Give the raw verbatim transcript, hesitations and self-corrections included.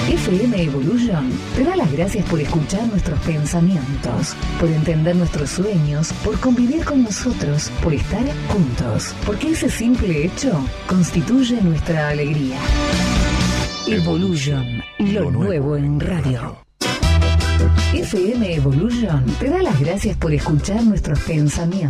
F M Evolution te da las gracias por escuchar nuestros pensamientos, por entender nuestros sueños, por convivir con nosotros, por estar juntos, porque ese simple hecho constituye nuestra alegría. Evolution, lo nuevo en radio. F M Evolution te da las gracias por escuchar nuestros pensamientos.